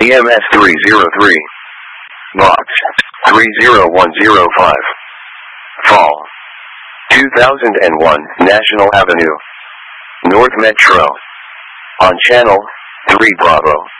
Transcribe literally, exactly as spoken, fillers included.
E M S three zero three. Box three zero one zero five. Fall two thousand one, National Avenue, North Metro. On Channel three Bravo.